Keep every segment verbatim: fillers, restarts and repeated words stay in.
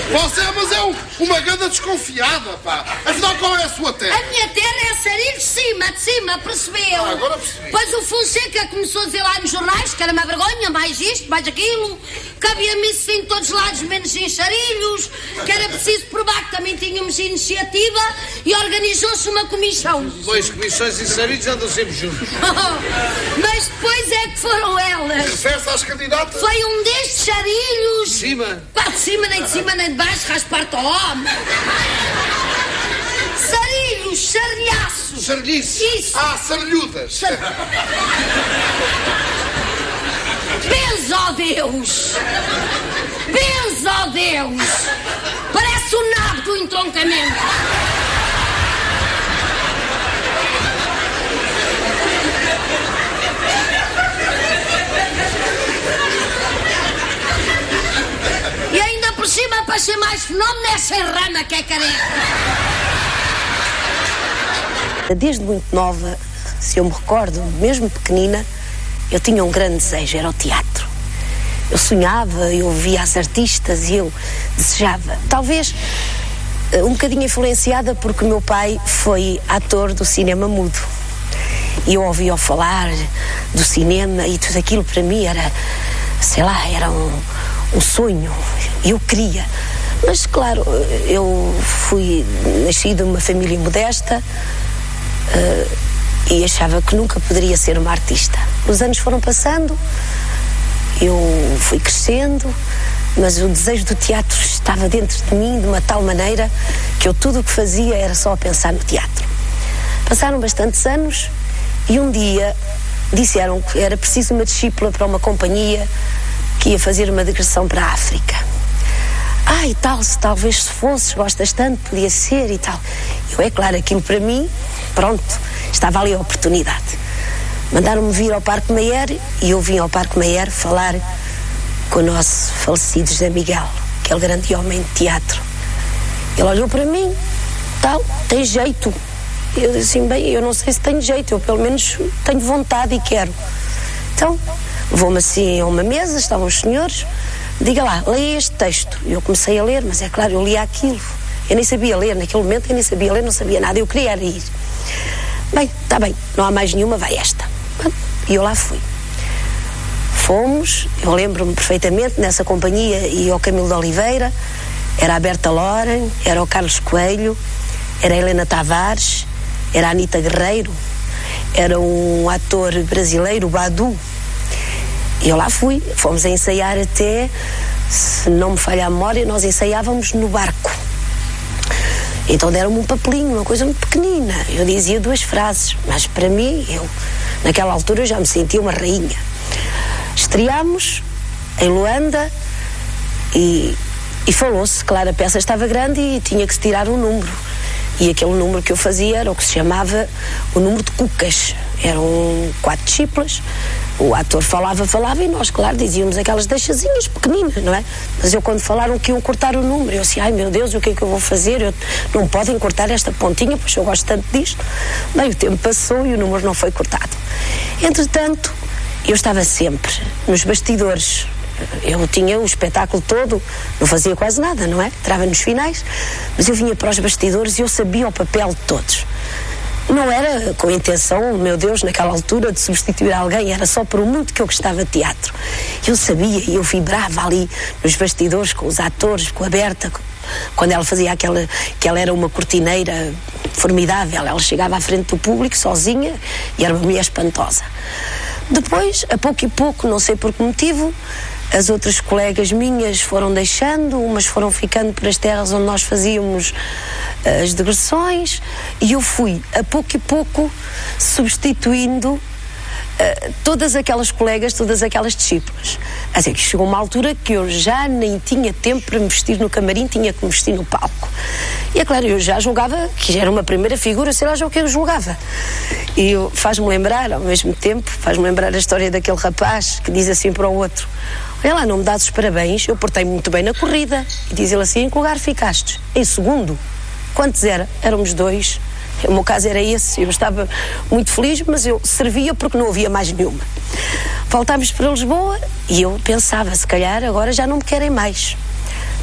Você, mas é um, uma ganda desconfiada, pá. Afinal, qual é a sua terra? A minha terra é Sarilhos de cima, de cima, percebeu? Ah, agora percebi. Pois o Fonseca começou a dizer lá nos jornais que era uma vergonha, mais isto, mais aquilo, que havia missa em todos os lados, menos em Sarilhos, que era preciso provar que também tínhamos iniciativa e organizou-se uma comissão. Pois, comissões e Sarilhos andam sempre juntos. Mas depois é que foram elas. Refere-se às candidatas? Foi um destes Sarilhos. De cima? Pá, de cima, nem de cima, nem de baixo, raspar-te ao homem. Sarilhos, sarriaços. Sardice. Isso. Ah, sarlhudas. Benza ao Deus! Benza ao Deus! Parece o nabo do entroncamento. E ainda por cima, para ser mais fenómeno, é sem rama que é careca. Desde muito nova, se eu me recordo, mesmo pequenina, eu tinha um grande desejo, era o teatro. Eu sonhava, eu via as artistas e eu desejava. Talvez um bocadinho influenciada porque o meu pai foi ator do cinema mudo. E eu ouvia-o falar do cinema e tudo aquilo para mim era, sei lá, era um, um sonho. Eu queria. Mas, claro, eu fui nascida numa família modesta, uh, e achava que nunca poderia ser uma artista. Os anos foram passando, eu fui crescendo, mas o desejo do teatro estava dentro de mim de uma tal maneira que eu tudo o que fazia era só pensar no teatro. Passaram bastantes anos e um dia disseram que era preciso uma discípula para uma companhia que ia fazer uma digressão para a África. Ah, e tal, se talvez se fosses, gostas tanto, podia ser e tal. Eu, é claro, aquilo para mim, pronto, estava ali a oportunidade. Mandaram-me vir ao Parque Mayer e eu vim ao Parque Mayer falar com o nosso falecido José Miguel, aquele grande homem de teatro. Ele olhou para mim, tal, tem jeito. Eu disse assim, bem, eu não sei se tenho jeito, eu pelo menos tenho vontade e quero. Então, levou-me assim a uma mesa, estavam os senhores, diga lá, leia este texto. Eu comecei a ler, mas é claro, eu lia aquilo. Eu nem sabia ler, naquele momento eu nem sabia ler, não sabia nada, eu queria ir. Bem, está bem, não há mais nenhuma, vai esta. E eu lá fui. Fomos, eu lembro-me perfeitamente, nessa companhia ia o Camilo de Oliveira, era a Berta Loren, era o Carlos Coelho, era a Helena Tavares, era a Anita Guerreiro, era um ator brasileiro, o Badu. E eu lá fui, fomos a ensaiar até, se não me falha a memória, nós ensaiávamos no barco. Então deram-me um papelinho, uma coisa muito pequenina. Eu dizia duas frases, mas para mim, eu, naquela altura, eu já me sentia uma rainha. Estreámos em Luanda e, e falou-se, claro, a peça estava grande e tinha que se tirar um número. E aquele número que eu fazia era o que se chamava o número de cucas. Eram quatro discípulas, o ator falava, falava e nós, claro, dizíamos aquelas deixazinhas pequeninas, não é? Mas eu quando falaram que iam cortar o número, eu assim, ai meu Deus, o que é que eu vou fazer? Eu, não podem cortar esta pontinha, pois eu gosto tanto disto. Bem, o tempo passou e o número não foi cortado. Entretanto, eu estava sempre nos bastidores. Eu tinha o espetáculo todo, não fazia quase nada, não é? Entrava nos finais, mas eu vinha para os bastidores e eu sabia o papel de todos. Não era com a intenção, meu Deus, naquela altura, de substituir alguém, era só por muito que eu gostava de teatro. Eu sabia e eu vibrava ali nos bastidores com os atores, com a Berta, quando ela fazia aquela, que ela era uma cortineira formidável, ela chegava à frente do público sozinha e era uma mulher espantosa. Depois, a pouco e pouco, não sei por que motivo, as outras colegas minhas foram deixando, umas foram ficando para as terras onde nós fazíamos as digressões e eu fui, a pouco e pouco, substituindo uh, todas aquelas colegas, todas aquelas discípulas. Assim que chegou uma altura que eu já nem tinha tempo para me vestir no camarim, tinha que me vestir no palco. E é claro, eu já julgava que já era uma primeira figura, sei lá já o que eu julgava. E faz-me lembrar, ao mesmo tempo, faz-me lembrar a história daquele rapaz que diz assim para o outro: olha lá, não me dás os parabéns, eu portei muito bem na corrida. E diz ele assim, em que lugar ficaste? Em segundo. Quantos era? Éramos dois. O meu caso era esse, eu estava muito feliz, mas eu servia porque não havia mais nenhuma. Voltámos para Lisboa e eu pensava, se calhar agora já não me querem mais.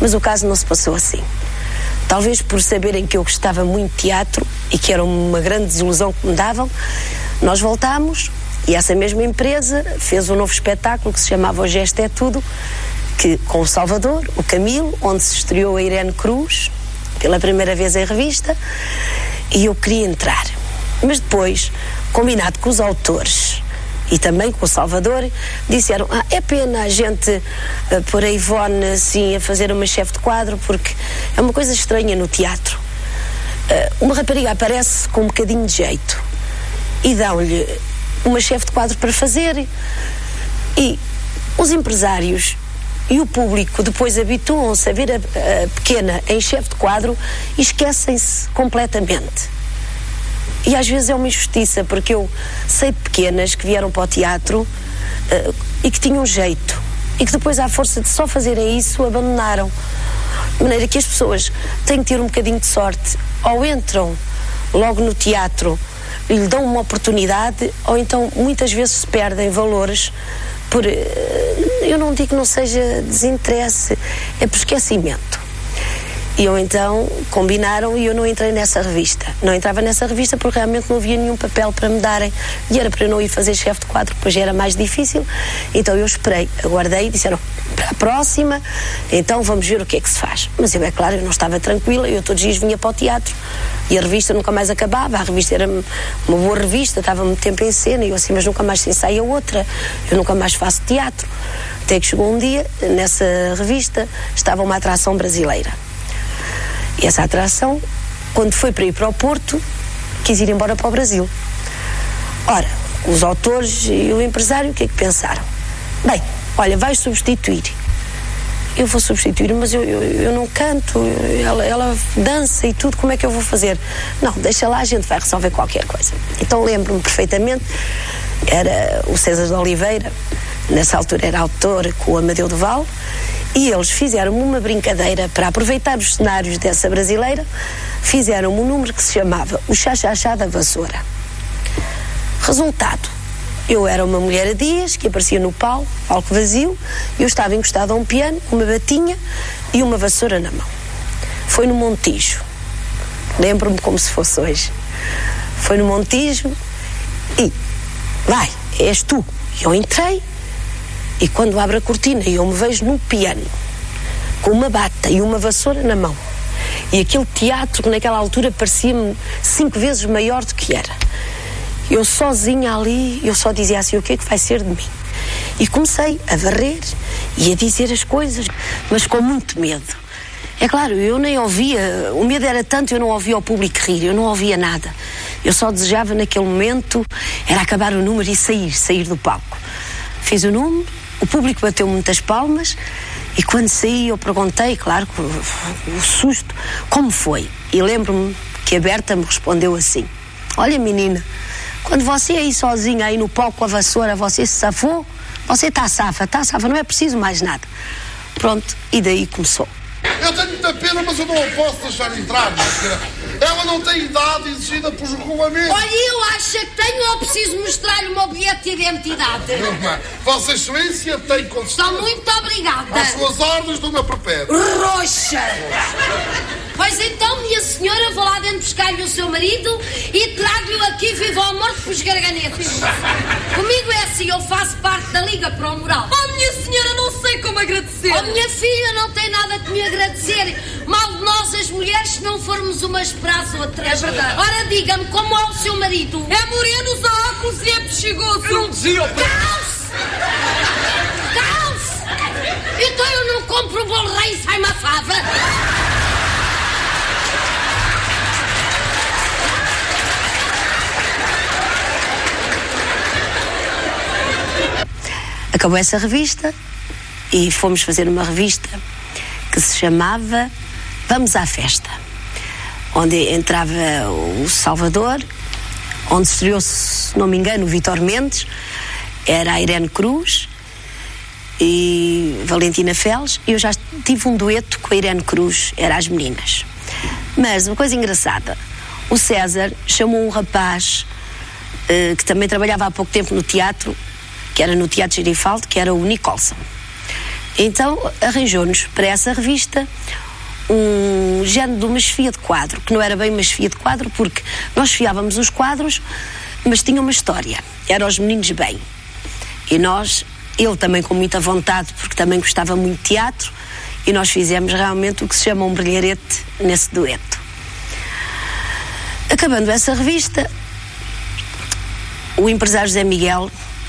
Mas o caso não se passou assim. Talvez por saberem que eu gostava muito de teatro e que era uma grande desilusão que me davam, nós voltámos e essa mesma empresa fez um novo espetáculo que se chamava O Gesto é Tudo, que, com o Salvador, o Camilo, onde se estreou a Irene Cruz, pela primeira vez em revista, e eu queria entrar. Mas depois, combinado com os autores e também com o Salvador, disseram, ah, é pena a gente uh, pôr a Ivone assim a fazer uma chefe de quadro, porque é uma coisa estranha no teatro. Uh, uma rapariga aparece com um bocadinho de jeito e dão-lhe uma chefe de quadro para fazer, e os empresários e o público depois habituam-se a ver a, a pequena em chefe de quadro e esquecem-se completamente. E às vezes é uma injustiça, porque eu sei de pequenas que vieram para o teatro uh, e que tinham jeito, e que depois, à força de só fazerem isso, abandonaram. De maneira que as pessoas têm que ter um bocadinho de sorte, ou entram logo no teatro e lhe dão uma oportunidade, ou então muitas vezes se perdem valores por, uh, eu não digo que não seja desinteresse, é por esquecimento. E eu então combinaram e eu não entrei nessa revista. Não entrava nessa revista porque realmente não havia nenhum papel para me darem. E era para eu não ir fazer chefe de quadro, pois já era mais difícil. Então eu esperei, aguardei e disseram, para a próxima, então vamos ver o que é que se faz. Mas eu, é claro, eu não estava tranquila, eu todos os dias vinha para o teatro. E a revista nunca mais acabava. A revista era uma boa revista, estava muito tempo em cena. E eu assim, mas nunca mais se ensaia outra. Eu nunca mais faço teatro. Até que chegou um dia, nessa revista, estava uma atração brasileira. E essa atração, quando foi para ir para o Porto, quis ir embora para o Brasil. Ora, os autores e o empresário, o que é que pensaram? Bem, olha, vais substituir. Eu vou substituir, mas eu, eu, eu não canto, eu, ela, ela dança e tudo, como é que eu vou fazer? Não, deixa lá, a gente vai resolver qualquer coisa. Então lembro-me perfeitamente, era o César de Oliveira, nessa altura era autor com o Amadeu Duval, e eles fizeram uma brincadeira para aproveitar os cenários dessa brasileira, fizeram um número que se chamava O Chá-Chá-Chá da Vassoura. Resultado, eu era uma mulher a dias que aparecia no palco, palco vazio, e eu estava encostada a um piano, com uma batinha e uma vassoura na mão. Foi no Montijo, lembro-me como se fosse hoje. Foi no Montijo e, vai, és tu. Eu entrei. E quando abre a cortina e eu me vejo num piano, com uma bata e uma vassoura na mão, e aquele teatro que naquela altura parecia-me cinco vezes maior do que era, eu sozinha ali, eu só dizia assim, o que é que vai ser de mim? E comecei a varrer e a dizer as coisas, mas com muito medo. É claro, eu nem ouvia, o medo era tanto, eu não ouvia o público rir, eu não ouvia nada. Eu só desejava naquele momento, era acabar o número e sair, sair do palco. Fiz o número, o público bateu muitas palmas e quando saí eu perguntei, claro, o, o susto, como foi? E lembro-me que a Berta me respondeu assim, olha menina, quando você aí sozinha aí no palco com a vassoura, você se safou, você está safa, está safa, não é preciso mais nada. Pronto, e daí começou. Eu tenho muita pena, mas eu não a posso deixar entrar, senhora. Ela não tem idade exigida por regulamento. Olha, eu acho que tenho ou preciso mostrar-lhe o meu bilhete de identidade. Irmã, Vossa Excelência tem concessão. Estou muito obrigada. Às suas ordens do meu perpétuo. Roxa! Pois então, minha senhora, vou lá dentro buscar-lhe o seu marido e trago-lhe aqui vivo ao morto pelos garganetes. Comigo é assim, eu faço parte da Liga para o Moral. Oh, minha senhora, não sei como agradecer. Oh, minha filha, não tem nada que me agradecer. Mal de nós, as mulheres, se não formos umas para as outras. É verdade. Ora, diga-me, como é o seu marido? É moreno, usa óculos e é bexigoso. Eu não dizia, Calce! Calce! Então eu não compro o bolo rei e sai-me a fava. Acabou essa revista e fomos fazer uma revista que se chamava Vamos à Festa, onde entrava o Salvador, onde estreou-se, se não me engano, o Vítor Mendes, era a Irene Cruz e Valentina Feles, e eu já tive um dueto com a Irene Cruz, era As Meninas. Mas uma coisa engraçada, o César chamou um rapaz uh, que também trabalhava há pouco tempo no teatro, que era no Teatro Girifaldo, que era o Nicholson. Então arranjou-nos para essa revista um género de uma chefia de quadro, que não era bem uma chefia de quadro, porque nós chefiávamos os quadros, mas tinha uma história. Era Os Meninos Bem. E nós, ele também com muita vontade, porque também gostava muito de teatro, e nós fizemos realmente o que se chama um brilharete nesse dueto. Acabando essa revista, o empresário José Miguel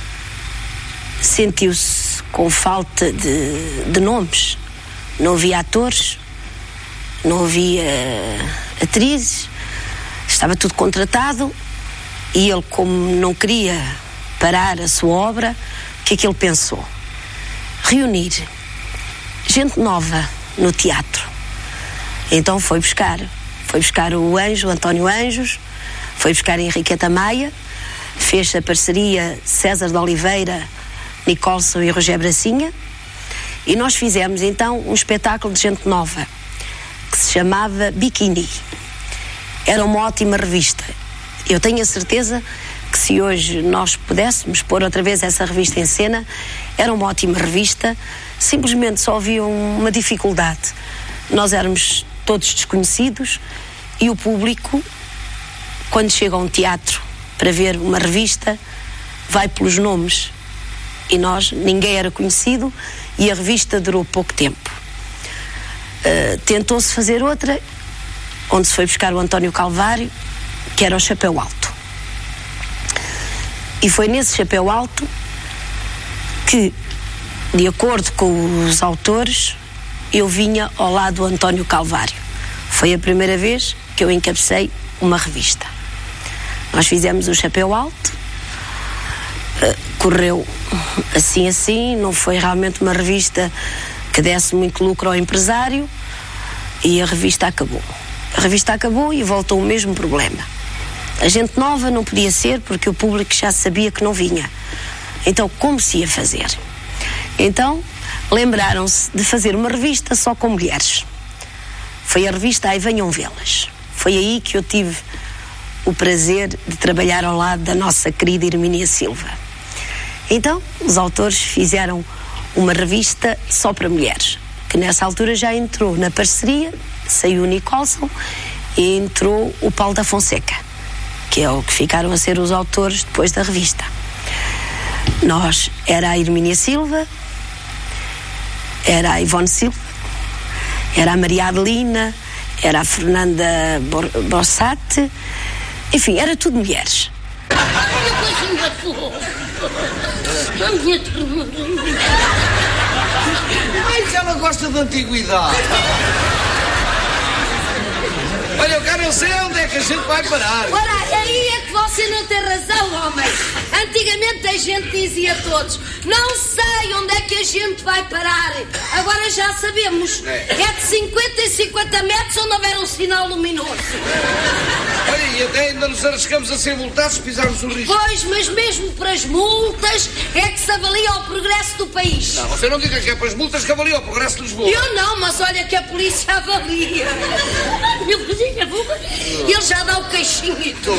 sentiu-se com falta de, de nomes. Não havia atores, não havia atrizes, estava tudo contratado, e ele, como não queria parar a sua obra, o que é que ele pensou? Reunir gente nova no teatro. Então foi buscar, foi buscar o Anjo, o António Anjos, foi buscar a Henriqueta Maia, fez a parceria César de Oliveira, Nicolson e Rogério Bracinha, e nós fizemos então um espetáculo de gente nova que se chamava Biquíni. Era uma ótima revista. Eu tenho a certeza que se hoje nós pudéssemos pôr outra vez essa revista em cena, era uma ótima revista. Simplesmente só havia uma dificuldade. Nós éramos todos desconhecidos e o público, quando chega a um teatro para ver uma revista, vai pelos nomes. E nós, ninguém era conhecido e a revista durou pouco tempo. Uh, tentou-se fazer outra, onde se foi buscar o António Calvário, que era o Chapéu Alto. E foi nesse Chapéu Alto que, de acordo com os autores, eu vinha ao lado do António Calvário. Foi a primeira vez que eu encabecei uma revista. Nós fizemos o Chapéu Alto, uh, correu assim assim, não foi realmente uma revista que desse muito lucro ao empresário, e a revista acabou. A revista acabou e voltou o mesmo problema. A gente nova não podia ser porque o público já sabia que não vinha. Então como se ia fazer? Então lembraram-se de fazer uma revista só com mulheres. Foi a revista Aí Venham Vê-las. Foi aí que eu tive o prazer de trabalhar ao lado da nossa querida Hermínia Silva. Então os autores fizeram uma revista só para mulheres, que nessa altura já entrou na parceria, saiu o Nicolson e entrou o Paulo da Fonseca, que é o que ficaram a ser os autores depois da revista. Nós, era a Hermínia Silva, era a Ivone Silva, era a Maria Adelina, era a Fernanda Bossate, enfim, era tudo mulheres. Mas ela gosta de antiguidade. Olha, eu quero sei onde é que a gente vai parar. Ora, aí é que você não tem razão, homem. Antigamente a gente dizia a todos: não sei onde é que a gente vai parar. Agora já sabemos. É de cinquenta em cinquenta metros onde houver um sinal luminoso. Olha, e até ainda nos arriscamos a ser multados se pisarmos o risco. Pois, mas mesmo para as multas é que se avalia o progresso do país. Não, você não diga que é para as multas que avalia o progresso de Lisboa. Eu não, mas olha que a polícia avalia. Meu vizinho, ele já dá o queixinho e tudo.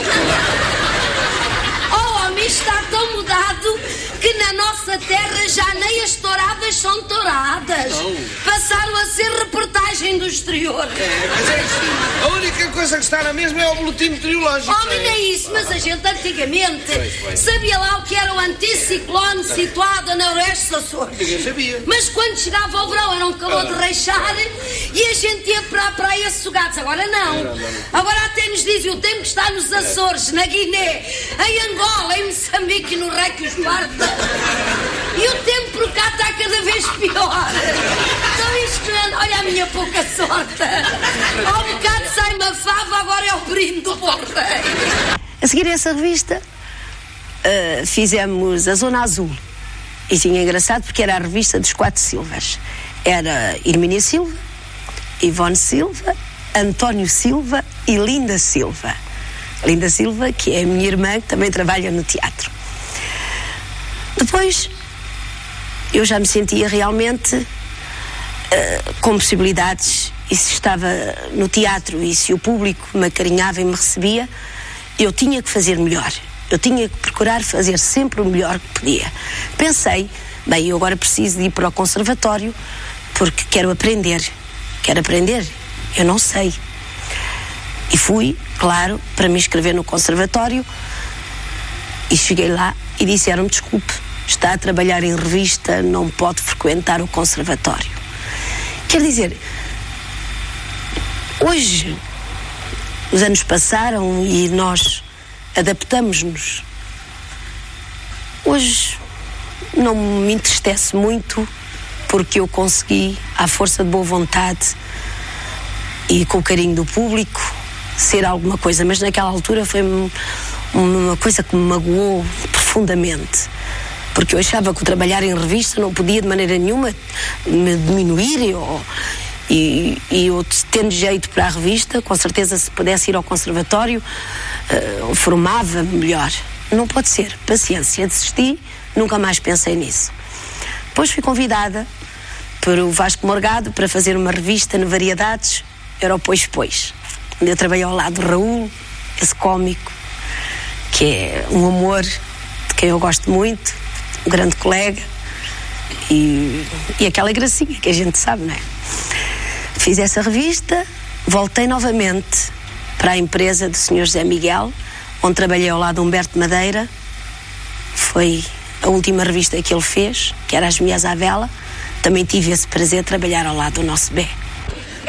Oh, homem, está tão mudado que na nossa terra já nem as touradas são touradas. Não. Passaram a ser reportagem do exterior. É, mas é isso. A única coisa que está na mesma é o boletim meteorológico. Homem, não é isso, mas a gente antigamente pois, pois. sabia lá o que era o anticiclone situado na Oeste dos Açores. Ninguém sabia. Mas quando chegava ao verão era um calor ah. de reixar e a gente ia para a praia sossegados. Agora não. não, não, não. Agora até nos dizem o tempo que está nos Açores, na Guiné, em Angola, em Moçambique e no Requios Duarte. E o tempo por cá está cada vez pior. Então isto, olha a minha pouca sorte. Ao bocado sai uma fava, agora é o brinde do porteiro. A seguir a essa revista, uh, fizemos a Zona Azul. E tinha engraçado porque era a revista dos quatro Silvas. Era Hermínia Silva, Ivone Silva, António Silva e Linda Silva. Linda Silva, que é a minha irmã, que também trabalha no teatro. Depois, eu já me sentia realmente uh, com possibilidades, e se estava no teatro e se o público me acarinhava e me recebia, eu tinha que fazer melhor. Eu tinha que procurar fazer sempre o melhor que podia. Pensei Bem, eu agora preciso de ir para o conservatório porque quero aprender. Quero aprender? Eu não sei. E fui, claro, para me inscrever no conservatório e cheguei lá e disseram-me, desculpe, está a trabalhar em revista, não pode frequentar o conservatório. Quer dizer, hoje os anos passaram e nós adaptamos-nos. Hoje não me entristece muito porque eu consegui, à força de boa vontade e com o carinho do público, ser alguma coisa, mas naquela altura foi uma coisa que me magoou profundamente, porque eu achava que o trabalhar em revista não podia de maneira nenhuma me diminuir ou, e, e eu tendo jeito para a revista, com certeza se pudesse ir ao conservatório uh, formava melhor. Não pode ser, paciência, desisti, nunca mais pensei nisso. Depois fui convidada por o Vasco Morgado para fazer uma revista no Variedades, era o Pois Pois, onde eu trabalhei ao lado do Raul, esse cómico que é um amor, de quem eu gosto muito, um grande colega e, e aquela gracinha que a gente sabe, não é? Fiz essa revista, voltei novamente para a empresa do senhor José Miguel, onde trabalhei ao lado de Humberto Madeira. Foi a última revista que ele fez, que era As Mulheres à Vela. Também tive esse prazer de trabalhar ao lado do nosso Bé.